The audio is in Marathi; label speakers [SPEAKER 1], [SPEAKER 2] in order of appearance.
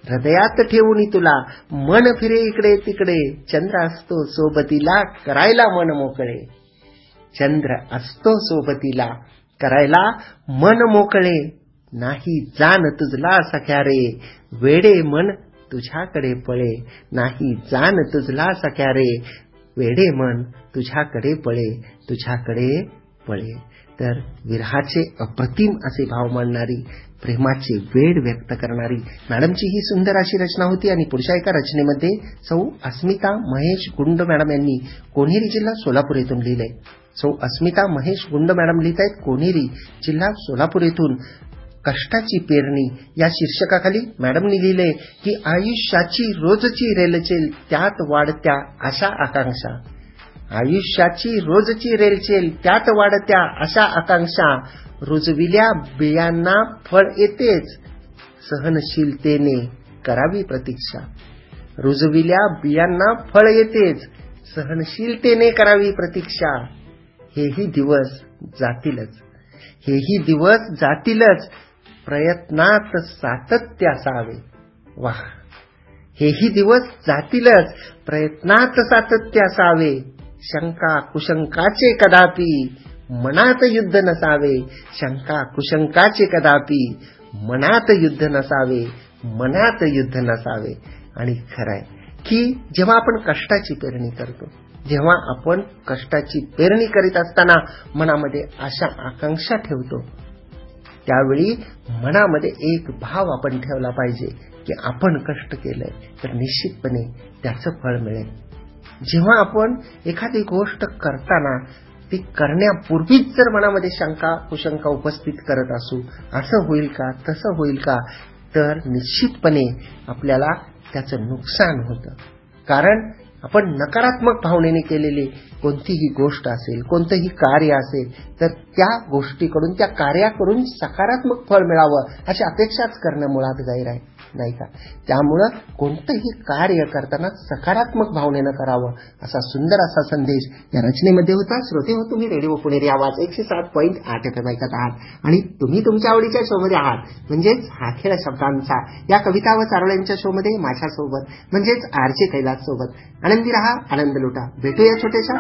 [SPEAKER 1] हृदयात ठेवून तुला, मन फिरे इकडे तिकडे, चंद्र असतो सोबतीला करायला मन मोकळे. चंद्र असतो सोबतीला करायला मन मोकळे, नाही जाण तुझला सख्या रे, वेडे मन तुझ्याकडे पळे. नाही जाण तुझला सख्या रे, वेडे मन तुझ्याकडे पळे, तुझ्याकडे पळे. तर विरहाचे अप्रतिम असे भाव मांडणारी, प्रेमाचे वेड व्यक्त करणारी मॅडमची ही सुंदर अशी रचना होती. आणि पुढच्या एका रचनेमध्ये सौ अस्मिता महेश गुंड मॅडम यांनी कोणेरी जिल्हा सोलापूर येथून लिहिलंय. सौ अस्मिता महेश गुंड मॅडम लिहित आहेत कोणेरी जिल्हा सोलापूर येथून. कष्टाची पेरणी या शीर्षकाखाली मॅडमनी लिहिलंय की आयुष्याची रोजची रेलचेल त्यात वाढत्या आशा आकांक्षा. आयुष्याची रोजची रेलचेल त्यात वाढत्या आशा आकांक्षा, रुजविल्या बियांना फळ येतेच, सहनशीलतेने करावी प्रतीक्षा. रुजविल्या बियांना फळ येतेच, सहनशीलतेने करावी प्रतीक्षा. हेही दिवस जातीलच, हेही दिवस जातीलच, प्रयत्नात सातत्य असावे. वाह! हेही दिवस जातीलच, प्रयत्नात सातत्य असावे. शंका कुशंकाचे कदापि मनात युद्ध नसावे. शंका कुशंकाचे कदापि मनात युद्ध नसावे, मनात युद्ध नसावे. आणि खरंय की जेव्हा आपण कष्टाची पेरणी करतो, जेव्हा आपण कष्टाची पेरणी करीत असताना मनामध्ये आशा आकांक्षा ठेवतो, त्यावेळी मनामध्ये एक भाव आपण ठेवला पाहिजे की आपण कष्ट केलंय तर निश्चितपणे त्याचं फळ मिळेल. जेव्हा आपण एखादी गोष्ट करताना ती करण्यापूर्वीच जर मनामध्ये शंका कुशंका उपस्थित करत असू, असं होईल का तसं होईल का, तर निश्चितपणे आपल्याला त्याचं नुकसान होतं. कारण आपण नकारात्मक भावनेने केलेली कोणतीही गोष्ट असेल, कोणतंही कार्य असेल, तर त्या गोष्टीकडून, त्या कार्याकडून सकारात्मक फळ मिळावं अशी अपेक्षाच करणं मुळात गैर आहे, नाही का? त्यामुळं कोणतंही कार्य करताना सकारात्मक भावनेनं करावं असा सुंदर असा संदेश या रचनेमध्ये होता. श्रोते हो, तुम्ही रेडिओ पुणेरी आवाज 107.8 FM ऐकत आहात आणि तुम्ही तुमच्या आवडीच्या शोमध्ये आहात, म्हणजेच हा खेळ शब्दांचा या कविता व चारोळ्यांच्या शोमध्ये माझ्यासोबत म्हणजेच आरजे कैलास सोबत. आनंदी रहा, आनंद लुटा. भेटूया छोट्याशा